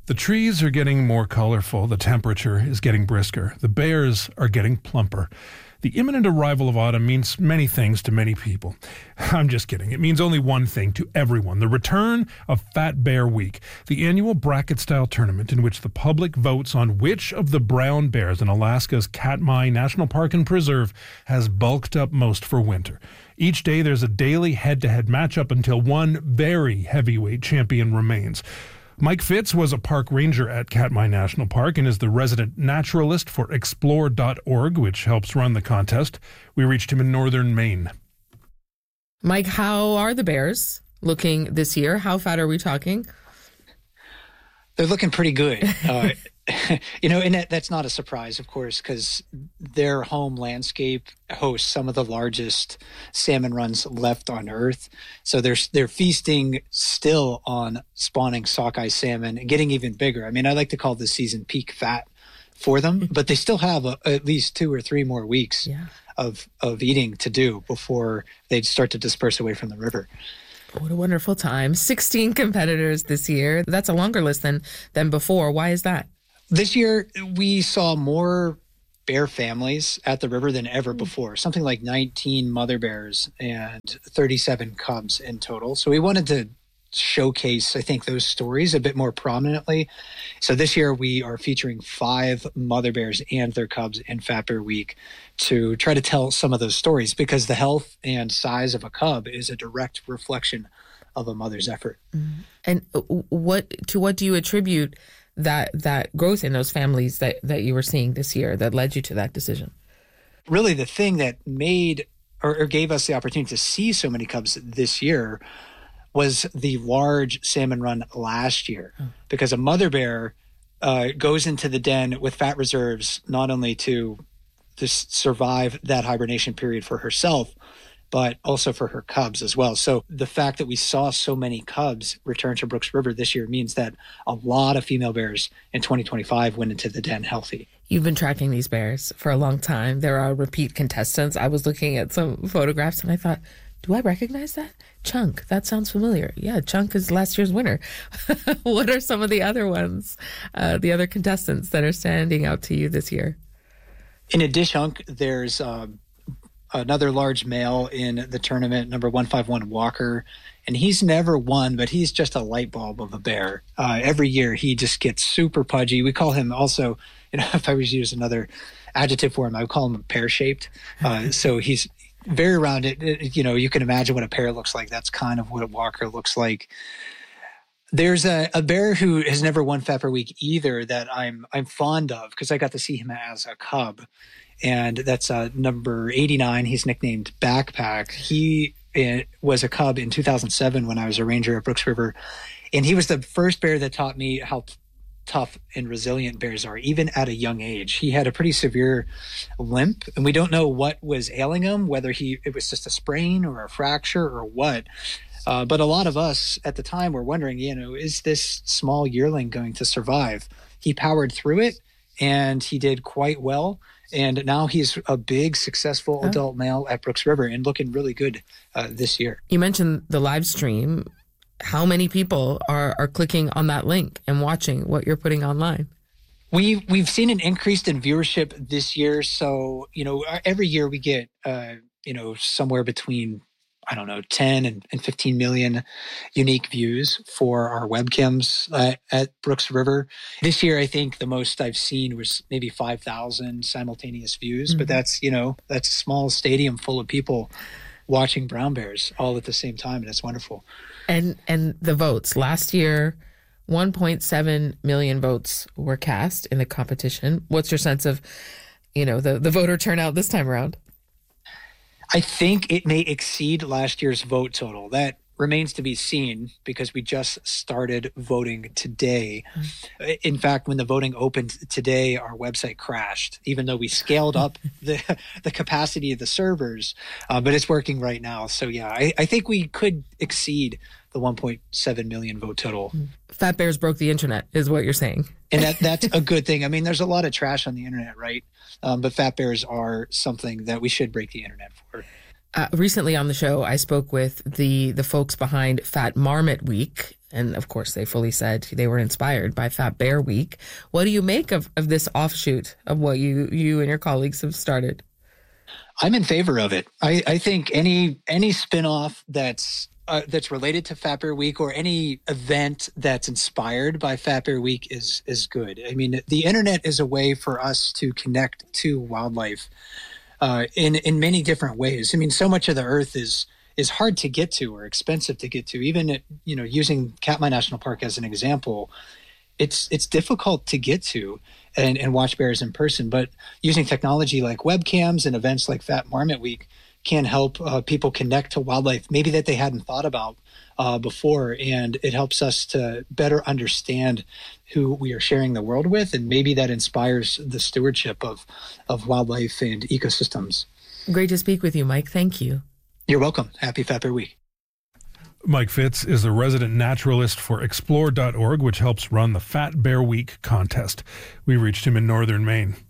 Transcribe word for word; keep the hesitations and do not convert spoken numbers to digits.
The trees are getting more colorful, the temperature is getting brisker, the bears are getting plumper. The imminent arrival of autumn means many things to many people. I'm just kidding. It means only one thing to everyone: the return of Fat Bear Week, the annual bracket-style tournament in which the public votes on which of the brown bears in Alaska's Katmai National Park and Preserve has bulked up most for winter. Each day there's a daily head-to-head matchup until one very heavyweight champion remains. Mike Fitz was a park ranger at Katmai National Park and is the resident naturalist for explore dot org, which helps run the contest. We reached him in northern Maine. Mike, how are the bears looking this year? How fat are we talking? They're looking pretty good. Uh, you know, and that, that's not a surprise, of course, because their home landscape hosts some of the largest salmon runs left on Earth. So they're they're feasting still on spawning sockeye salmon and getting even bigger. I mean, I like to call this season peak fat for them, but they still have a, at least two or three more weeks yeah. of of eating to do before they start to disperse away from the river. What a wonderful time. sixteen competitors this year. That's a longer list than, than before. Why is that? This year, we saw more bear families at the river than ever before, something like nineteen mother bears and thirty-seven cubs in total. So we wanted to showcase, I think, those stories a bit more prominently. So this year, we are featuring five mother bears and their cubs in Fat Bear Week to try to tell some of those stories, because the health and size of a cub is a direct reflection of a mother's effort. Mm-hmm. And what to what do you attribute that that growth in those families that, that you were seeing this year that led you to that decision? Really, the thing that made or, or gave us the opportunity to see so many cubs this year was the large salmon run last year, oh. because a mother bear uh, goes into the den with fat reserves, not only to, to survive that hibernation period for herself, but also for her cubs as well. So the fact that we saw so many cubs return to Brooks River this year means that a lot of female bears in twenty twenty-five went into the den healthy. You've been tracking these bears for a long time. There are repeat contestants. I was looking at some photographs and I thought, do I recognize that? Chunk, that sounds familiar. Yeah, Chunk is last year's winner. What are some of the other ones, uh, the other contestants that are standing out to you this year? In addition, Chunk, there's uh, another large male in the tournament, number one five one Walker, and he's never won, but he's just a light bulb of a bear. Uh, every year, he just gets super pudgy. We call him also, you know, if I was to use another adjective for him, I would call him pear-shaped. Uh, so he's very rounded. You know, you can imagine what a pear looks like. That's kind of what a Walker looks like. There's a, a bear who has never won Fat Bear Week either that I'm I'm fond of because I got to see him as a cub, and that's uh, number eighty-nine. He's nicknamed Backpack. He uh, was a cub in two thousand seven when I was a ranger at Brooks River, and he was the first bear that taught me how t- tough and resilient bears are, even at a young age. He had a pretty severe limp, and we don't know what was ailing him, whether he it was just a sprain or a fracture or what. Uh, but a lot of us at the time were wondering, you know, is this small yearling going to survive? He powered through it, and he did quite well. And now he's a big, successful oh. adult male at Brooks River and looking really good uh, this year. You mentioned the live stream. How many people are, are clicking on that link and watching what you're putting online? We've, we've seen an increase in viewership this year. So, you know, every year we get, uh, you know, somewhere between, I don't know, ten and, and fifteen million unique views for our webcams uh, at Brooks River. This year, I think the most I've seen was maybe five thousand simultaneous views, mm-hmm. but that's, you know, that's a small stadium full of people watching brown bears all at the same time, and it's wonderful. And and the votes. Last year, one point seven million votes were cast in the competition. What's your sense of, you know, the, the voter turnout this time around? I think it may exceed last year's vote total. That remains to be seen because we just started voting today. Mm-hmm. In fact, when the voting opened today, our website crashed, even though we scaled up the the capacity of the servers, uh, but it's working right now. So yeah, I, I think we could exceed the one point seven million vote total. Fat bears broke the internet is what you're saying. And that that's a good thing. I mean, there's a lot of trash on the internet, right? Um, but fat bears are something that we should break the internet for. Uh, recently on the show, I spoke with the the folks behind Fat Marmot Week, And of course, they fully said they were inspired by Fat Bear Week. What do you make of, of this offshoot of what you, you and your colleagues have started? I'm in favor of it. I, I think any any spinoff that's uh, that's related to Fat Bear Week or any event that's inspired by Fat Bear Week is is good. I mean, the internet is a way for us to connect to wildlife uh, in in many different ways. I mean, so much of the earth is is hard to get to or expensive to get to. Even at, you know, using Katmai National Park as an example, it's it's difficult to get to and, and watch bears in person. But using technology like webcams and events like Fat Marmot Week can help uh, people connect to wildlife maybe that they hadn't thought about uh, before. And it helps us to better understand who we are sharing the world with. And maybe that inspires the stewardship of, of wildlife and ecosystems. Great to speak with you, Mike. Thank you. You're welcome. Happy Fat Bear Week. Mike Fitz is a resident naturalist for explore dot org, which helps run the Fat Bear Week contest. We reached him in northern Maine.